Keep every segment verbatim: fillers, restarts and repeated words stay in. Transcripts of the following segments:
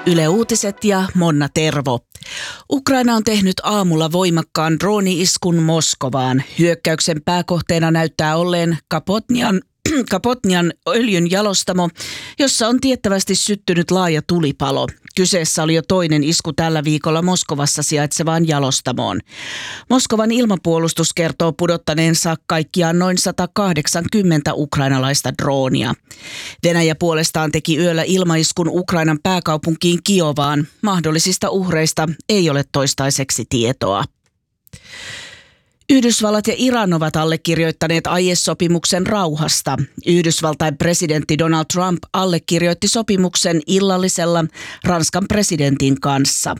Yle Uutiset ja Monna Tervo. Ukraina on tehnyt aamulla voimakkaan drooni-iskun Moskovaan. Hyökkäyksen pääkohteena näyttää olleen Kapotnian, Kapotnian öljyn jalostamo, jossa on tiettävästi syttynyt laaja tulipalo. Kyseessä oli jo toinen isku tällä viikolla Moskovassa sijaitsevaan jalostamoon. Moskovan ilmapuolustus kertoo pudottaneensa kaikkiaan noin sata kahdeksankymmentä ukrainalaista droonia. Venäjä puolestaan teki yöllä ilmaiskun Ukrainan pääkaupunkiin Kiovaan. Mahdollisista uhreista ei ole toistaiseksi tietoa. Yhdysvallat ja Iran ovat allekirjoittaneet aiesopimuksen rauhasta. Yhdysvaltain presidentti Donald Trump allekirjoitti sopimuksen illallisella Ranskan presidentin kanssa.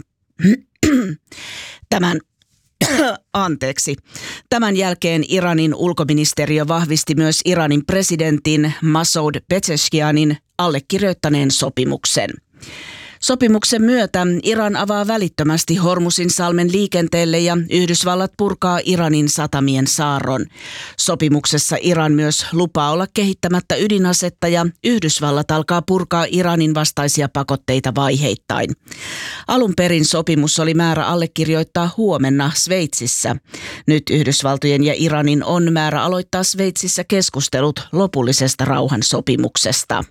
Tämän, anteeksi. Tämän jälkeen Iranin ulkoministeriö vahvisti myös Iranin presidentin Masoud Pezeshkianin allekirjoittaneen sopimuksen. Sopimuksen myötä Iran avaa välittömästi Hormuzin salmen liikenteelle ja Yhdysvallat purkaa Iranin satamien saarron. Sopimuksessa Iran myös lupaa olla kehittämättä ydinasetta ja Yhdysvallat alkaa purkaa Iranin vastaisia pakotteita vaiheittain. Alun perin sopimus oli määrä allekirjoittaa huomenna Sveitsissä. Nyt Yhdysvaltojen ja Iranin on määrä aloittaa Sveitsissä keskustelut lopullisesta rauhansopimuksesta.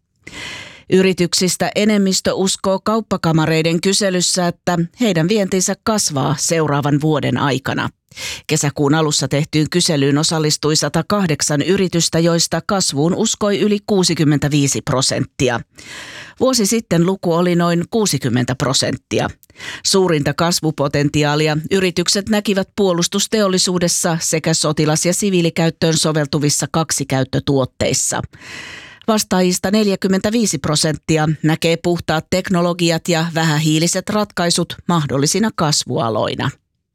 Yrityksistä enemmistö uskoo kauppakamareiden kyselyssä, että heidän vientinsä kasvaa seuraavan vuoden aikana. Kesäkuun alussa tehtyyn kyselyyn osallistui sata kahdeksan yritystä, joista kasvuun uskoi yli kuusikymmentäviisi prosenttia. Vuosi sitten luku oli noin kuusikymmentä prosenttia. Suurinta kasvupotentiaalia yritykset näkivät puolustusteollisuudessa sekä sotilas- ja siviilikäyttöön soveltuvissa kaksikäyttötuotteissa. Vastaajista neljäkymmentäviisi prosenttia näkee puhtaat teknologiat ja vähähiiliset ratkaisut mahdollisina kasvualoina.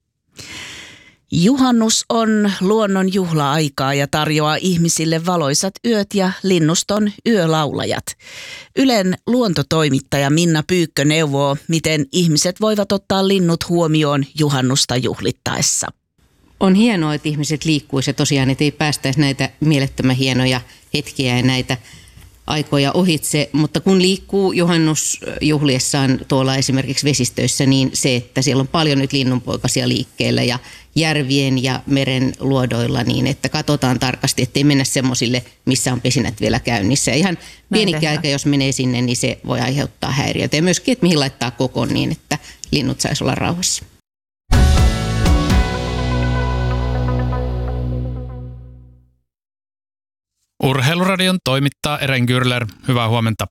Juhannus on luonnon juhla-aikaa ja tarjoaa ihmisille valoisat yöt ja linnuston yölaulajat. Ylen luontotoimittaja Minna Pyykkö neuvoo, miten ihmiset voivat ottaa linnut huomioon juhannusta juhlittaessa. On hienoa, että ihmiset liikkuisi ja tosiaan, että ei päästäisi näitä mielettömän hienoja hetkiä ja näitä aikoja ohitse, mutta kun liikkuu juhannusjuhliessaan tuolla esimerkiksi vesistöissä, niin se, että siellä on paljon nyt linnunpoikasia liikkeellä ja järvien ja meren luodoilla, niin että katsotaan tarkasti, ettei mennä semmoisille, missä on pesinät vielä käynnissä. Ja ihan pienikin aika, jos menee sinne, niin se voi aiheuttaa häiriötä. Ja myöskin, että mihin laittaa kokoon niin, että linnut saisi olla rauhassa. Urheiluradion toimittaa Eren Gürler. Hyvää huomenta.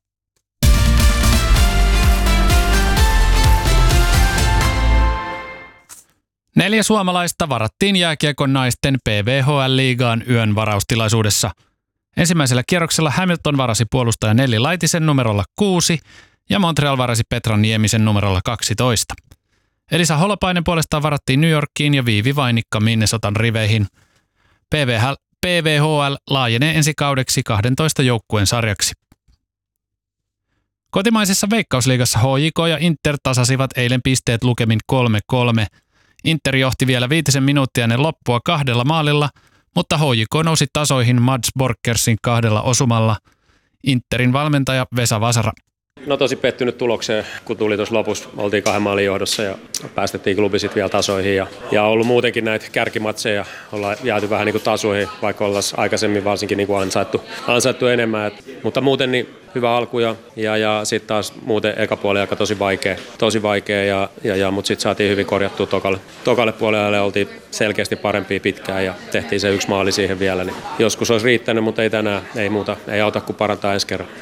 Neljä suomalaista varattiin jääkiekon naisten P V H L-liigaan yön varaustilaisuudessa. Ensimmäisellä kierroksella Hamilton varasi puolustaja Nelli Laitisen numerolla kuusi ja Montreal varasi Petra Niemisen numerolla kaksitoista. Elisa Holopainen puolestaan varattiin New Yorkiin ja Viivi Vainikka Minnesotan riveihin. P V H P V H L laajenee ensi kaudeksi kahdentoista joukkueen sarjaksi. Kotimaisessa Veikkausliigassa H J K ja Inter tasasivat eilen pisteet lukemin kolme kolme. Inter johti vielä viitisen minuuttia ennen loppua kahdella maalilla, mutta H J K nousi tasoihin Mads Borkersin kahdella osumalla. Interin valmentaja Vesa Vasara. No tosi pettynyt tulokseen, kun tuli tuossa lopussa. Oltiin kahden maalin johdossa ja päästettiin klubi sitten vielä tasoihin. Ja, ja on ollut muutenkin näitä kärkimatseja. Ollaan jääty vähän niin kuin tasoihin, vaikka ollaan aikaisemmin varsinkin niin kuin ansaittu, ansaittu enemmän. Et, mutta muuten niin hyvä alku ja, ja, ja sitten taas muuten eka puoli aika tosi vaikea. Tosi vaikea ja, ja, ja, mutta sitten saatiin hyvin korjattua tokalle, tokalle puolelle. Oltiin selkeästi parempia pitkään ja tehtiin se yksi maali siihen vielä. Niin joskus olisi riittänyt, mutta ei tänään. Ei muuta. Ei auta kuin parantaa ensi kerran.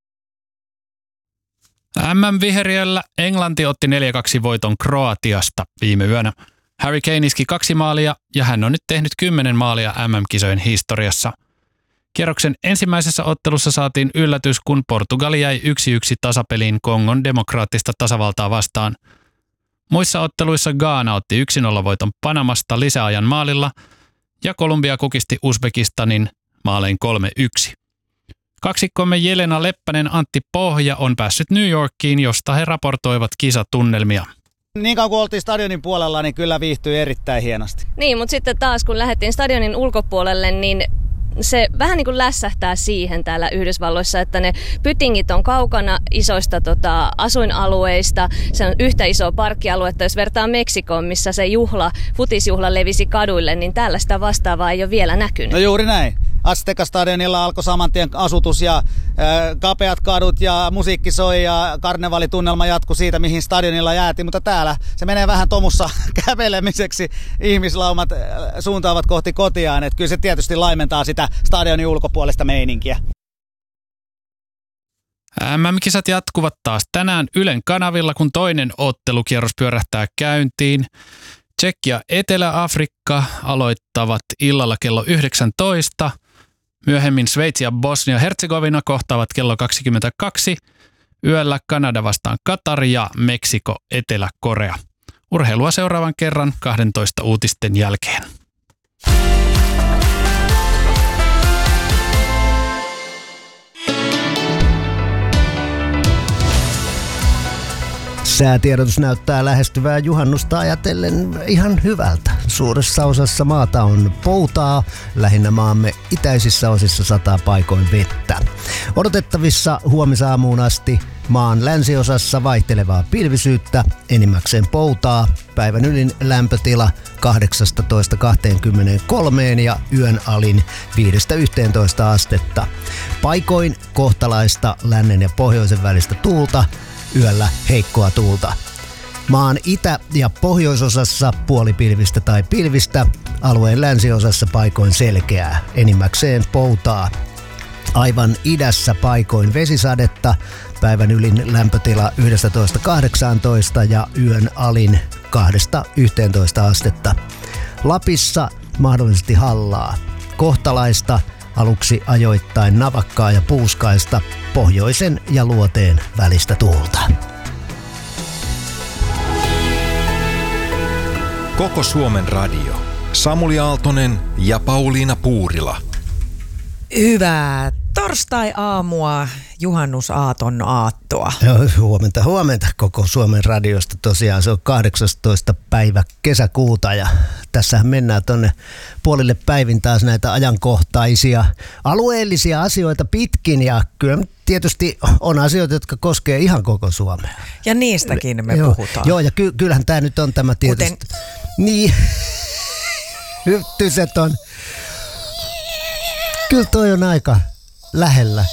M M-viheriöllä Englanti otti neljä kaksi voiton Kroatiasta viime yönä. Harry Kane iski kaksi maalia ja hän on nyt tehnyt kymmenen maalia M M-kisojen historiassa. Kierroksen ensimmäisessä ottelussa saatiin yllätys, kun Portugali jäi yksi yksi tasapeliin Kongon demokraattista tasavaltaa vastaan. Muissa otteluissa Ghana otti yksi nolla voiton Panamasta lisäajan maalilla ja Kolumbia kukisti Uzbekistanin maalein kolme yksi. Kaksikkomme Jelena Leppänen Antti Pohja on päässyt New Yorkiin, josta he raportoivat kisatunnelmia. Niin kauan kun oltiin stadionin puolella, niin kyllä viihtyi erittäin hienosti. Niin, mutta sitten taas kun lähdettiin stadionin ulkopuolelle, niin se vähän niin kuin lässähtää siihen täällä Yhdysvalloissa, että ne pytingit on kaukana isoista tota, asuinalueista. Se on yhtä isoa parkkialuetta, jos vertaa Meksikoon, missä se juhla, futisjuhla levisi kaduille, niin täällä sitä vastaavaa ei ole vielä näkynyt. No juuri näin. Azteca-stadionilla alkoi saman tien asutus ja äh, kapeat kadut ja musiikki soi ja karnevalitunnelma jatkui siitä, mihin stadionilla jäätiin, mutta täällä se menee vähän tomussa kävelemiseksi. Ihmislaumat äh, suuntaavat kohti kotiaan, että kyllä se tietysti laimentaa sitä stadionin ulkopuolista meininkiä. äm äm-kisat jatkuvat taas tänään Ylen kanavilla, kun toinen ottelukierros pyörähtää käyntiin. Tšekki ja Etelä-Afrikka aloittavat illalla kello yhdeksäntoista. Myöhemmin Sveitsi ja Bosnia-Herzegovina kohtaavat kello kaksikymmentäkaksi. Yöllä Kanada vastaan Katar ja Meksiko Etelä-Korea. Urheilua seuraavan kerran kahdentoista uutisten jälkeen. Säätiedotus näyttää lähestyvää juhannusta ajatellen ihan hyvältä. Suuressa osassa maata on poutaa, lähinnä maamme itäisissä osissa sataa paikoin vettä. Odotettavissa huomisaamuun asti maan länsiosassa vaihtelevaa pilvisyyttä, enimmäkseen poutaa, päivän ylin lämpötila kahdeksastatoista kaksikymmentäkolme ja yön alin viidestä yhteentoista astetta. Paikoin kohtalaista lännen ja pohjoisen välistä tuulta, yöllä heikkoa tuulta. Maan itä- ja pohjoisosassa puolipilvistä tai pilvistä, alueen länsiosassa paikoin selkeää, enimmäkseen poutaa. Aivan idässä paikoin vesisadetta, päivän ylin lämpötila yksitoista kahdeksantoista ja yön alin kahdesta yhteentoista astetta. Lapissa mahdollisesti hallaa, kohtalaista, aluksi ajoittain navakkaa ja puuskaista, pohjoisen ja luoteen välistä tuulta. Koko Suomen radio. Samuli Aaltonen ja Pauliina Puurila. Hyvää torstai-aamua, juhannusaaton aattoa. Joo, huomenta, huomenta koko Suomen radiosta. Tosiaan se on kahdeksastoista päivä kesäkuuta ja tässähän mennään tonne puolille päivin taas näitä ajankohtaisia alueellisia asioita pitkin ja kyllä tietysti on asioita, jotka koskee ihan koko Suomea. Ja niistäkin me joo, puhutaan. Joo, ja ky- kyllähän tämä nyt on tämä tietysti. Kuten... Niin, hyttyset on. Kyllä toi on aika lähellä.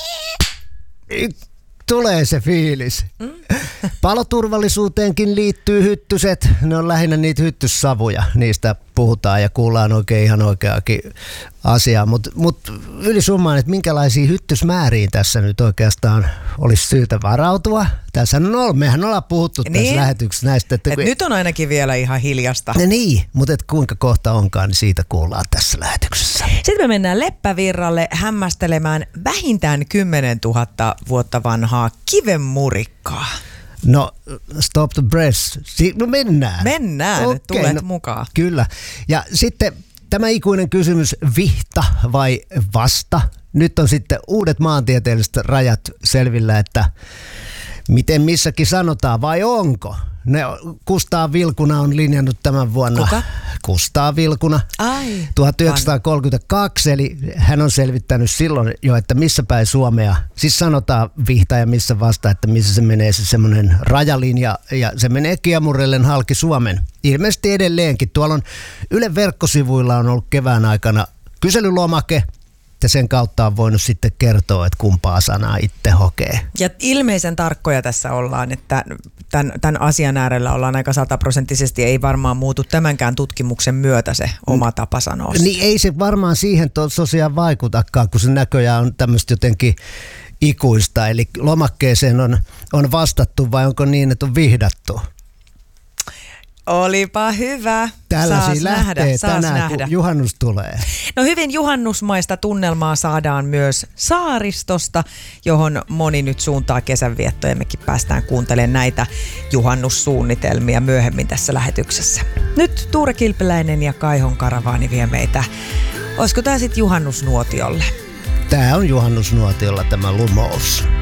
Tulee se fiilis. Mm. Paloturvallisuuteenkin liittyy hyttyset. Ne on lähinnä niitä hyttyssavuja. Niistä puhutaan ja kuullaan oikein ihan oikeakin asiaa. Mutta mut ylisummaan, että minkälaisiin hyttysmääriin tässä nyt oikeastaan olisi syytä varautua. Tässä on ollut. Mehän ollaan puhuttu niin, tässä lähetyksessä näistä. Että et kun... Nyt on ainakin vielä ihan hiljasta. No niin, mutta et kuinka kohta onkaan, niin siitä kuullaan tässä lähetyksessä. Sitten me mennään Leppävirralle hämmästelemään vähintään kymmenen tuhatta vuotta vanhaa kivenmurikkaa. No, stop the press. Si- no mennään. Mennään, okay, tulet no, mukaan. Kyllä. Ja sitten tämä ikuinen kysymys, vihta vai vasta? Nyt on sitten uudet maantieteelliset rajat selvillä, että miten missäkin sanotaan vai onko? Ne Kustaa Vilkuna on linjannut tämän vuonna. Kuka? Kustaa Vilkuna. Ai, tuhatyhdeksänsataakolmekymmentäkaksi, eli hän on selvittänyt silloin jo, että missä päin Suomea, siis sanotaan vihta ja missä vasta, että missä se menee se semmoinen rajalinja, ja se menee kiemurrellen halki Suomen. Ilmeisesti edelleenkin. Tuolla on Ylen verkkosivuilla on ollut kevään aikana kyselylomake, ja sen kautta on voinut sitten kertoa, että kumpaa sanaa itse hokee. Ja ilmeisen tarkkoja tässä ollaan, että tämän, tämän asian äärellä ollaan aika sataprosenttisesti, ei varmaan muutu tämänkään tutkimuksen myötä se oma tapa sanoa. Niin ei se varmaan siihen tosiaan vaikutakaan, kun se näköjään on tämmöistä jotenkin ikuista. Eli lomakkeeseen on, on vastattu vai onko niin, että on vihdattu? Olipa hyvä. Tällaisia lähtee tänään, nähdä. Kun juhannus tulee. No hyvin juhannusmaista tunnelmaa saadaan myös saaristosta, johon moni nyt suuntaa kesänviettoja. Mekin päästään kuuntelemaan näitä juhannussuunnitelmia myöhemmin tässä lähetyksessä. Nyt Tuure Kilpeläinen ja Kaihon karavaani vie meitä. Olisiko tämä sitten juhannusnuotiolle? Tämä on juhannusnuotiolla tämä Lumous.